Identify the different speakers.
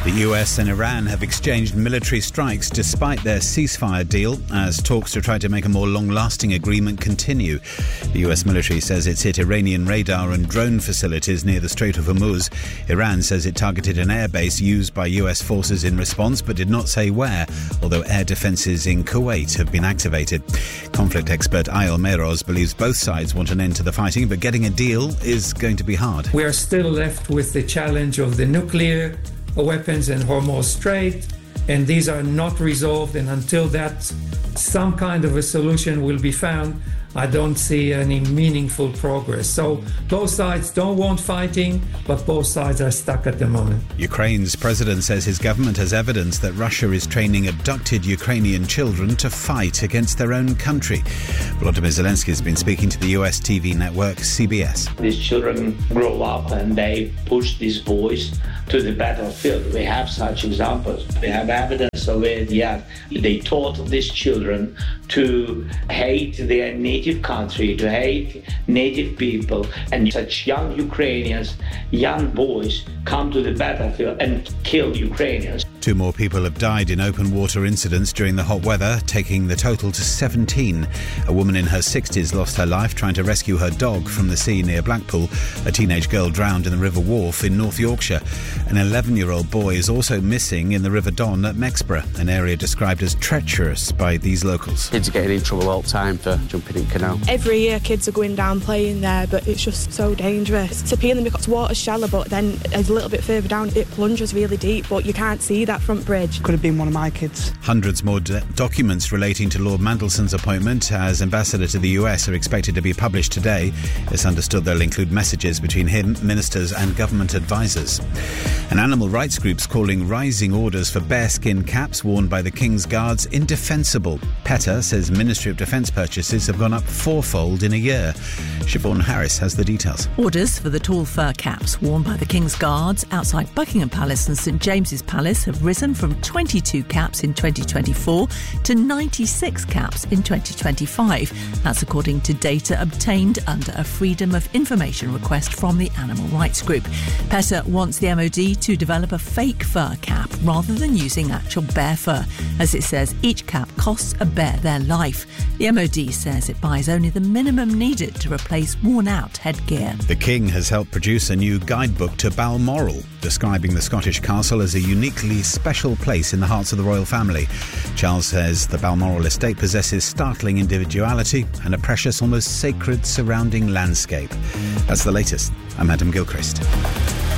Speaker 1: The US and Iran have exchanged military strikes despite their ceasefire deal as talks to try to make a more long-lasting agreement continue. The US military says it's hit Iranian radar and drone facilities near the Strait of Hormuz. Iran says it targeted an airbase used by US forces in response but did not say where, although air defences in Kuwait have been activated. Conflict expert Ayel Meroz believes both sides want an end to the fighting, but getting a deal is going to be hard.
Speaker 2: We are still left with the challenge of the nuclear weapons in Hormuz Strait, and these are not resolved, and until that some kind of a solution will be found, I don't see any meaningful progress. So both sides don't want fighting, but both sides are stuck at the moment.
Speaker 1: Ukraine's president says his government has evidence that Russia is training abducted Ukrainian children to fight against their own country. Volodymyr Zelensky has been speaking to the US TV network CBS.
Speaker 3: These children grow up and they push this voice to the battlefield. We have such examples. We have evidence of it, They taught these children to hate their native country, to hate native people, and such young Ukrainians, young boys, come to the battlefield and kill Ukrainians.
Speaker 1: 2 more people have died in open water incidents during the hot weather, taking the total to 17. A woman in her 60s lost her life trying to rescue her dog from the sea near Blackpool. A teenage girl drowned in the River Wharfe in North Yorkshire. An 11-year-old boy is also missing in the River Don at Mexborough, an area described as treacherous by these locals.
Speaker 4: Kids are getting in trouble all the time for jumping in canal.
Speaker 5: Every year kids are going down playing there, but it's just so dangerous. It's appealing because water's shallow, but then a little bit further down it plunges really deep, but you can't see that front bridge.
Speaker 6: Could have been one of my kids.
Speaker 1: Hundreds more documents relating to Lord Mandelson's appointment as ambassador to the US are expected to be published today. It's understood they'll include messages between him, ministers and government advisors. And animal rights groups calling rising orders for bearskin caps worn by the King's Guards indefensible. PETA says Ministry of Defence purchases have gone up 4-fold in a year. Siobhan Harris has the details.
Speaker 7: Orders for the tall fur caps worn by the King's Guards outside Buckingham Palace and St James's Palace have risen from 22 caps in 2024 to 96 caps in 2025. That's according to data obtained under a Freedom of Information request from the animal rights group. PETA wants the MOD to develop a fake fur cap rather than using actual bear fur. As it says, each cap costs a bear their life. The MOD says it buys only the minimum needed to replace worn-out headgear.
Speaker 1: The King has helped produce a new guidebook to Balmoral, describing the Scottish castle as a uniquely special place in the hearts of the royal family. Charles says the Balmoral estate possesses startling individuality and a precious, almost sacred surrounding landscape. That's the latest. I'm Adam Gilchrist.